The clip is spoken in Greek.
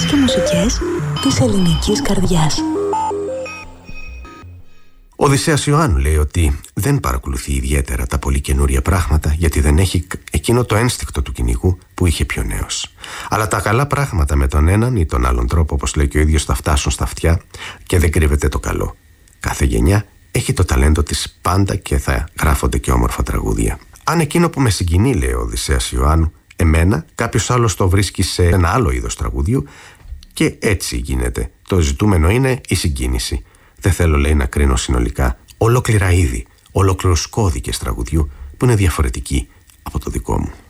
και μουσικές της ελληνικής καρδιάς. Ο Οδυσσέας Ιωάννου λέει ότι δεν παρακολουθεί ιδιαίτερα τα πολύ καινούρια πράγματα, γιατί δεν έχει εκείνο το ένστικτο του κυνηγού που είχε πιο νέος. Αλλά τα καλά πράγματα με τον έναν ή τον άλλον τρόπο, όπως λέει και ο ίδιος, θα φτάσουν στα αυτιά και δεν κρύβεται το καλό. Κάθε γενιά έχει το ταλέντο της πάντα και θα γράφονται και όμορφα τραγούδια. Αν εκείνο που με συγκινεί, λέει ο Οδυσσέας Ιωάννου, εμένα, κάποιος άλλος το βρίσκει σε ένα άλλο είδος τραγουδιού και έτσι γίνεται. Το ζητούμενο είναι η συγκίνηση. Δεν θέλω, λέει, να κρίνω συνολικά ολόκληρα είδη, ολόκληρους κώδικες τραγουδιού που είναι διαφορετικοί από το δικό μου.